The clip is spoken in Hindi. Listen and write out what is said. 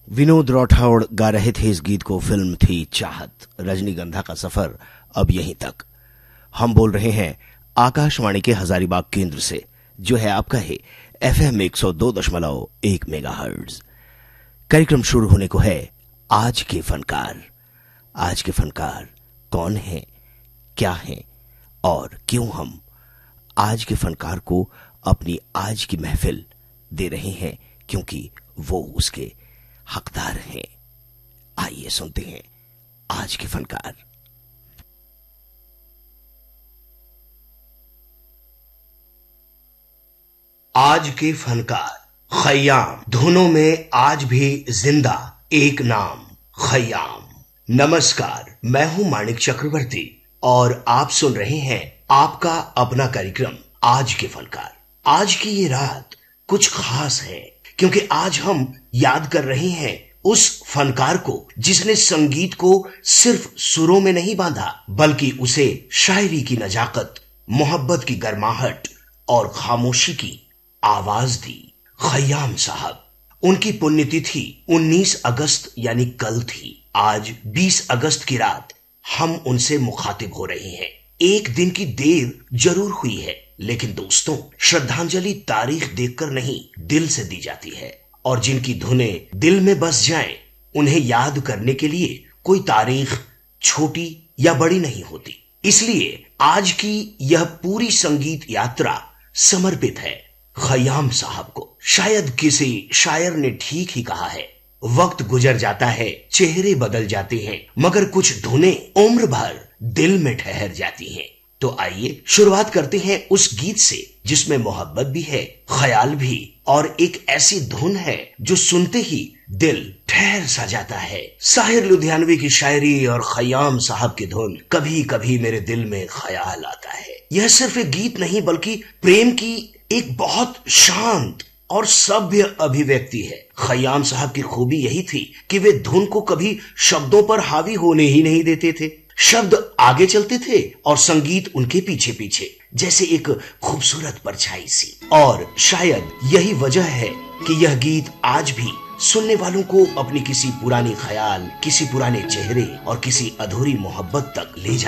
विनोद राठौड़ गा रहे थे इस गीत को। फिल्म थी चाहत। रजनीगंधा का सफर अब यहीं तक। हम बोल रहे हैं आकाशवाणी के हजारीबाग केंद्र से, जो है आपका है FM 102.1 मेगाहर्ट्ज। कार्यक्रम शुरू होने को है आज के फनकार। आज के फनकार कौन है, क्या है और क्यों हम आज के फनकार को अपनी आज की महफिल दे रहे हैं, क्योंकि वो उसके हकदार हैं। आइए सुनते हैं आज के फनकार। आज के फनकार खयाम। धुनों में आज भी जिंदा एक नाम, खयाम। नमस्कार, मैं हूं माणिक चक्रवर्ती और आप सुन रहे हैं आपका अपना कार्यक्रम आज के फनकार। आज की ये रात कुछ खास है, क्योंकि आज हम याद कर रहे हैं उस फनकार को जिसने संगीत को सिर्फ सुरों में नहीं बांधा, बल्कि उसे शायरी की नजाकत, मोहब्बत की गर्माहट और खामोशी की आवाज दी। खयाम साहब, उनकी पुण्यतिथि 19 अगस्त यानी कल थी। आज 20 अगस्त की रात हम उनसे मुखातिब हो रहे हैं। एक दिन की देर जरूर हुई है, लेकिन दोस्तों, श्रद्धांजलि तारीख देखकर नहीं, दिल से दी जाती है। और जिनकी धुनें दिल में बस जाएं, उन्हें याद करने के लिए कोई तारीख छोटी या बड़ी नहीं होती। इसलिए आज की यह पूरी संगीत यात्रा समर्पित है खयाम साहब को। शायद किसी शायर ने ठीक ही कहा है, वक्त गुजर जाता है, चेहरे बदल जाते हैं, मगर कुछ धुनें उम्र भर दिल में ठहर जाती हैं। तो आइए शुरुआत करते हैं उस गीत से जिसमें मोहब्बत भी है, ख्याल भी, और एक ऐसी धुन है जो सुनते ही दिल ठहर सा जाता है। साहिर लुधियानवी की शायरी और खयाम साहब की धुन, कभी कभी मेरे दिल में ख्याल आता है। यह सिर्फ एक गीत नहीं, बल्कि प्रेम की एक बहुत शांत और सभ्य अभिव्यक्ति है। खयाम साहब की खूबी यही थी कि वे धुन को कभी शब्दों पर हावी होने ही नहीं देते थे। शब्द आगे चलते थे और संगीत उनके पीछे पीछे, जैसे एक खूबसूरत परछाई सी। और शायद यही वजह है कि यह गीत आज भी सुनने वालों को अपनी किसी पुरानी ख्याल, किसी पुराने चेहरे और किसी अधूरी मोहब्बत तक ले जाता है।